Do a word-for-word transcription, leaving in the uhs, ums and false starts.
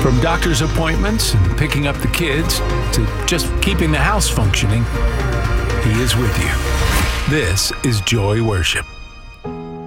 From doctor's appointments and picking up the kids to just keeping the house functioning, He is with you. This is Joy Worship.